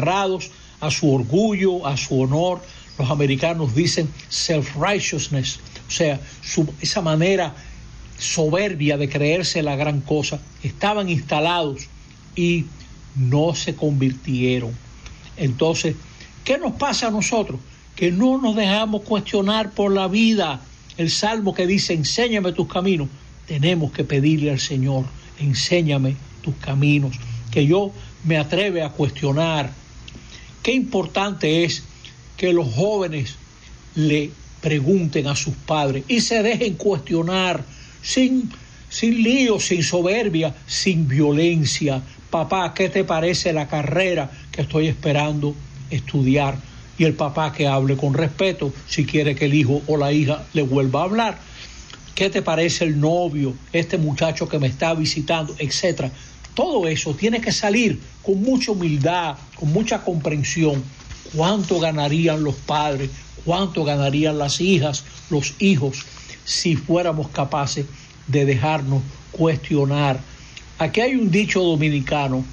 aferrados a su orgullo, a su honor. Los americanos dicen self-righteousness, o sea, esa manera soberbia de creerse la gran cosa. Estaban instalados y no se convirtieron. Entonces, ¿qué nos pasa a nosotros? Que no nos dejamos cuestionar por la vida. El salmo que dice, enséñame tus caminos. Tenemos que pedirle al Señor, enséñame tus caminos, que yo me atreve a cuestionar. Qué importante es que los jóvenes le pregunten a sus padres y se dejen cuestionar sin lío, sin soberbia, sin violencia. Papá, ¿qué te parece la carrera que estoy esperando estudiar? Y el papá que hable con respeto si quiere que el hijo o la hija le vuelva a hablar. ¿Qué te parece el novio, este muchacho que me está visitando, etcétera? Todo eso tiene que salir con mucha humildad, con mucha comprensión. ¿Cuánto ganarían los padres? ¿Cuánto ganarían las hijas, los hijos, si fuéramos capaces de dejarnos cuestionar? Aquí hay un dicho dominicano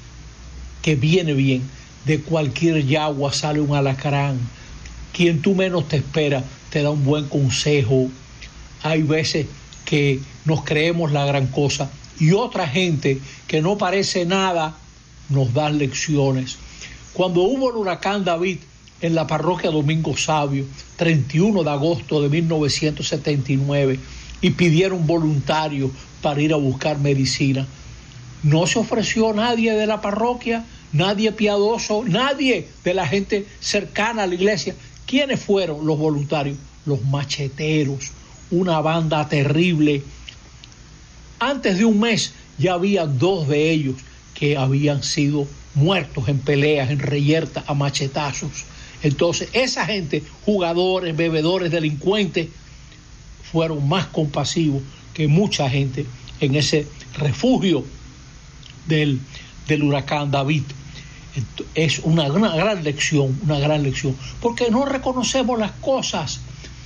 que viene bien. De cualquier yagua sale un alacrán. Quien tú menos te esperas te da un buen consejo. Hay veces que nos creemos la gran cosa y otra gente que no parece nada nos da lecciones. Cuando hubo el huracán David en la parroquia Domingo Sabio, 31 de agosto de 1979, y pidieron voluntarios para ir a buscar medicina, no se ofreció nadie de la parroquia, nadie piadoso, nadie de la gente cercana a la iglesia. ¿Quiénes fueron los voluntarios? Los macheteros, una banda terrible. Antes de un mes ya había 2 de ellos que habían sido muertos en peleas, en reyertas, a machetazos. Entonces, esa gente, jugadores, bebedores, delincuentes, fueron más compasivos que mucha gente en ese refugio del huracán David. Es una gran lección, porque no reconocemos las cosas.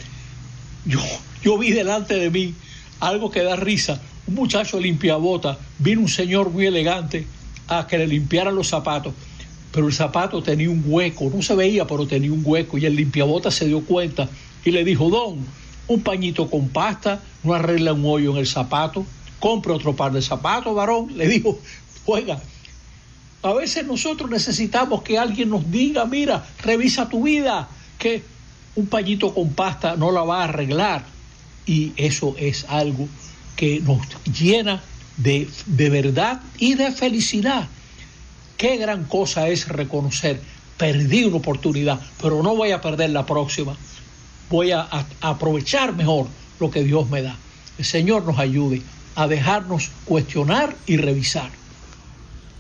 Yo vi delante de mí algo que da risa. Un muchacho limpiabota, vino un señor muy elegante a que le limpiaran los zapatos, pero el zapato tenía un hueco, no se veía, pero tenía un hueco, y el limpiabota se dio cuenta y le dijo: don, un pañito con pasta no arregla un hoyo en el zapato, compre otro par de zapatos, varón. Le dijo: oiga, a veces nosotros necesitamos que alguien nos diga, mira, revisa tu vida, que un pañito con pasta no la va a arreglar. Y eso es algo que nos llena de verdad y de felicidad. Qué gran cosa es reconocer, perdí una oportunidad, pero no voy a perder la próxima. Voy a aprovechar mejor lo que Dios me da. El Señor nos ayude a dejarnos cuestionar y revisar.